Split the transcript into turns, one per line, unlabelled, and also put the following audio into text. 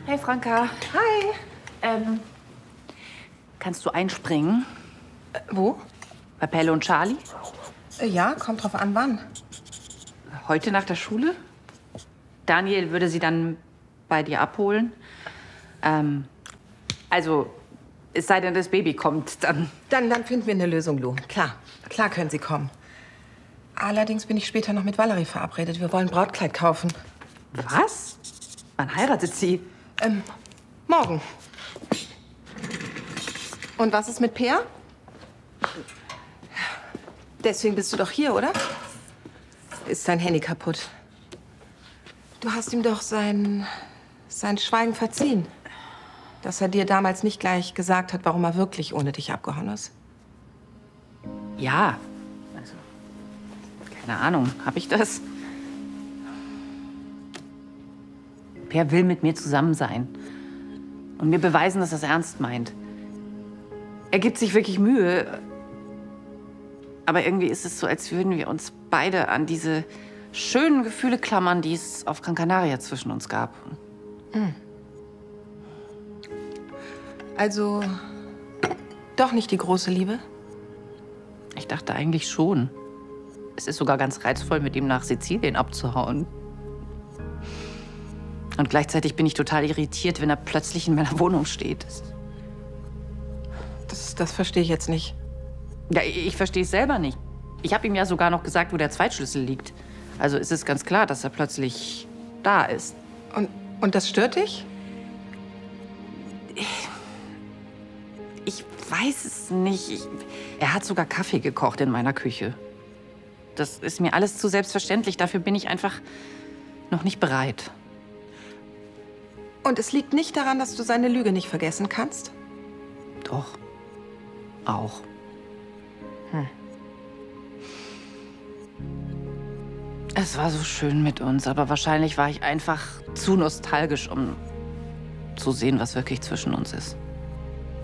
Hey Franka.
Hi.
Kannst du einspringen?
Wo?
Bei Pelle und Charlie?
Ja, kommt drauf an, wann.
Heute nach der Schule? Daniel würde sie dann bei dir abholen. Also, es sei denn, das Baby kommt, dann...
Dann finden wir eine Lösung, Lou. Klar können Sie kommen. Allerdings bin ich später noch mit Valerie verabredet. Wir wollen ein Brautkleid kaufen.
Was? Wann heiratet sie?
Morgen. Und was ist mit Peer? Deswegen bist du doch hier, oder? Ist dein Handy kaputt? Du hast ihm doch sein Schweigen verziehen. Dass er dir damals nicht gleich gesagt hat, warum er wirklich ohne dich abgehauen ist.
Ja. Also, keine Ahnung. Hab ich das? Per will mit mir zusammen sein. Und mir beweisen, dass er es ernst meint. Er gibt sich wirklich Mühe. Aber irgendwie ist es so, als würden wir uns beide an diese schönen Gefühle klammern, die es auf Gran Canaria zwischen uns gab.
Also, doch nicht die große Liebe?
Ich dachte eigentlich schon. Es ist sogar ganz reizvoll, mit ihm nach Sizilien abzuhauen. Und gleichzeitig bin ich total irritiert, wenn er plötzlich in meiner Wohnung steht.
Das verstehe ich jetzt nicht.
Ja, ich verstehe es selber nicht. Ich habe ihm ja sogar noch gesagt, wo der Zweitschlüssel liegt. Also ist es ganz klar, dass er plötzlich da ist.
Und das stört dich?
Ich weiß es nicht. Er hat sogar Kaffee gekocht in meiner Küche. Das ist mir alles zu selbstverständlich. Dafür bin ich einfach noch nicht bereit.
Und es liegt nicht daran, dass du seine Lüge nicht vergessen kannst?
Doch. Auch. Es war so schön mit uns, aber wahrscheinlich war ich einfach zu nostalgisch, um zu sehen, was wirklich zwischen uns ist.